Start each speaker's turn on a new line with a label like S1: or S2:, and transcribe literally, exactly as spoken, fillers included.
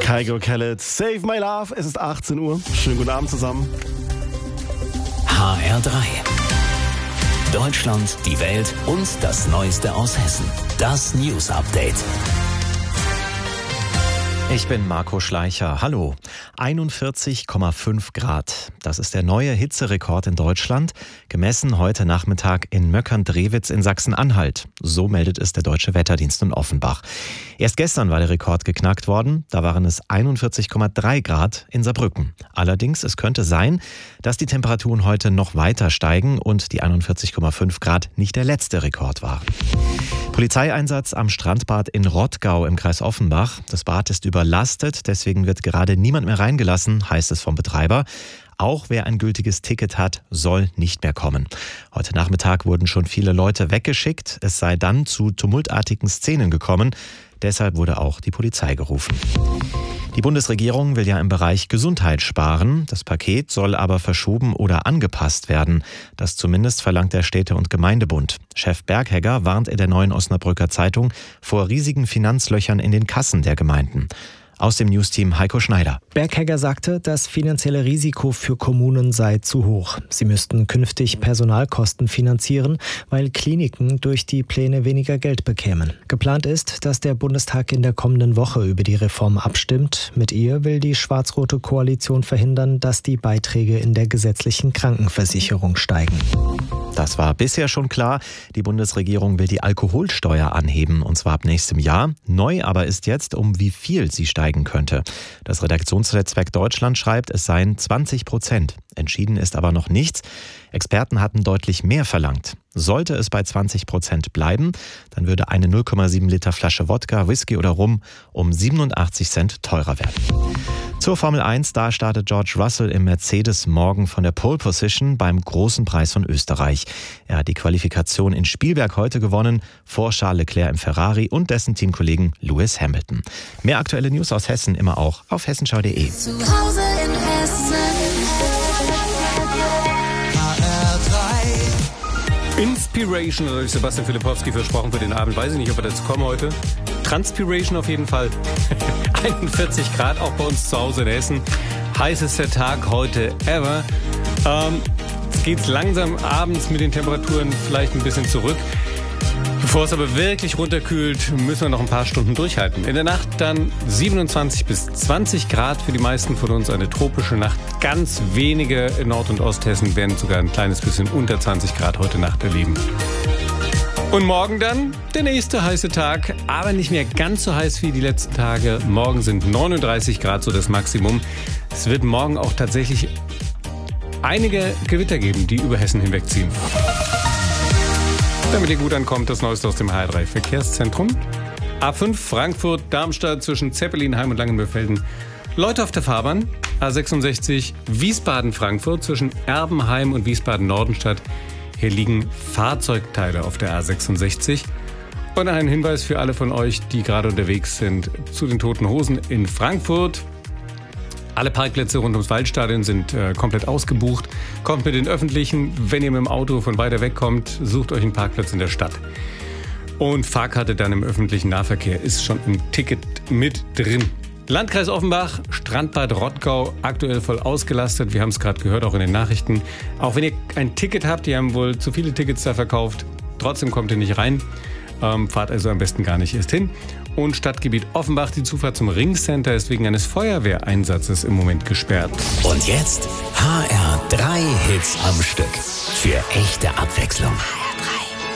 S1: Kygo Khaled, Save My Love. Es ist achtzehn Uhr. Schönen guten Abend zusammen.
S2: H R drei. Deutschland, die Welt und das Neueste aus Hessen. Das News Update.
S3: Ich bin Marco Schleicher. Hallo. einundvierzig Komma fünf Grad. Das ist der neue Hitzerekord in Deutschland, gemessen heute Nachmittag in Möckern-Drewitz in Sachsen-Anhalt. So meldet es der Deutsche Wetterdienst in Offenbach. Erst gestern war der Rekord geknackt worden. Da waren es einundvierzig Komma drei Grad in Saarbrücken. Allerdings, es könnte sein, dass die Temperaturen heute noch weiter steigen und die einundvierzig Komma fünf Grad nicht der letzte Rekord waren. Polizeieinsatz am Strandbad in Rottgau im Kreis Offenbach. Das Bad ist überlastet, deswegen wird gerade niemand mehr reingelassen, heißt es vom Betreiber. Auch wer ein gültiges Ticket hat, soll nicht mehr kommen. Heute Nachmittag wurden schon viele Leute weggeschickt. Es sei dann zu tumultartigen Szenen gekommen. Deshalb wurde auch die Polizei gerufen. Die Bundesregierung will ja im Bereich Gesundheit sparen. Das Paket soll aber verschoben oder angepasst werden. Das zumindest verlangt der Städte- und Gemeindebund. Chef Berghegger warnt in der Neuen Osnabrücker Zeitung vor riesigen Finanzlöchern in den Kassen der Gemeinden. Aus dem Newsteam Heiko Schneider.
S4: Berghegger sagte, das finanzielle Risiko für Kommunen sei zu hoch. Sie müssten künftig Personalkosten finanzieren, weil Kliniken durch die Pläne weniger Geld bekämen. Geplant ist, dass der Bundestag in der kommenden Woche über die Reform abstimmt. Mit ihr will die schwarz-rote Koalition verhindern, dass die Beiträge in der gesetzlichen Krankenversicherung steigen.
S3: Das war bisher schon klar. Die Bundesregierung will die Alkoholsteuer anheben, und zwar ab nächstem Jahr. Neu aber ist jetzt, um wie viel sie steigen könnte. Das Redaktionsnetzwerk Deutschland schreibt, es seien zwanzig Prozent. Entschieden ist aber noch nichts. Experten hatten deutlich mehr verlangt. Sollte es bei zwanzig Prozent bleiben, dann würde eine null Komma sieben Liter Flasche Wodka, Whisky oder Rum um siebenundachtzig Cent teurer werden. Zur Formel eins, da startet George Russell im Mercedes morgen von der Pole Position beim Großen Preis von Österreich. Er hat die Qualifikation in Spielberg heute gewonnen, vor Charles Leclerc im Ferrari und dessen Teamkollegen Lewis Hamilton. Mehr aktuelle News aus Hessen immer auch auf hessenschau punkt de.
S5: Zu Hause in Hessen. H R drei.
S6: Inspiration, oder durch Sebastian Filipowski versprochen für den Abend. Weiß ich nicht, ob wir dazu kommen heute. Transpiration auf jeden Fall. einundvierzig Grad auch bei uns zu Hause in Hessen. Heißester Tag heute ever. Ähm, jetzt geht's langsam abends mit den Temperaturen vielleicht ein bisschen zurück. Bevor es aber wirklich runterkühlt, müssen wir noch ein paar Stunden durchhalten. In der Nacht dann siebenundzwanzig bis zwanzig Grad für die meisten von uns. Eine tropische Nacht. Ganz wenige in Nord- und Osthessen werden sogar ein kleines bisschen unter zwanzig Grad heute Nacht erleben. Und morgen dann der nächste heiße Tag, aber nicht mehr ganz so heiß wie die letzten Tage. Morgen sind neununddreißig Grad so das Maximum. Es wird morgen auch tatsächlich einige Gewitter geben, die über Hessen hinwegziehen. Damit ihr gut ankommt, das Neueste aus dem H R drei Verkehrszentrum. A fünf Frankfurt, Darmstadt zwischen Zeppelinheim und Langenmöfelden. Leute auf der Fahrbahn. A sechsundsechzig Wiesbaden-Frankfurt zwischen Erbenheim und Wiesbaden-Nordenstadt. Hier liegen Fahrzeugteile auf der A sechsundsechzig. Und ein Hinweis für alle von euch, die gerade unterwegs sind, zu den Toten Hosen in Frankfurt. Alle Parkplätze rund ums Waldstadion sind äh, komplett ausgebucht. Kommt mit den Öffentlichen. Wenn ihr mit dem Auto von weiter weg kommt, sucht euch einen Parkplatz in der Stadt. Und Fahrkarte dann im öffentlichen Nahverkehr ist schon im Ticket mit drin. Landkreis Offenbach, Strandbad Rottgau, aktuell voll ausgelastet. Wir haben es gerade gehört, auch in den Nachrichten. Auch wenn ihr ein Ticket habt, die haben wohl zu viele Tickets da verkauft. Trotzdem kommt ihr nicht rein. Ähm, fahrt also am besten gar nicht erst hin. Und Stadtgebiet Offenbach, die Zufahrt zum Ringcenter ist wegen eines Feuerwehreinsatzes im Moment gesperrt.
S2: Und jetzt H R drei Hits am Stück. Für echte Abwechslung.
S5: H R drei.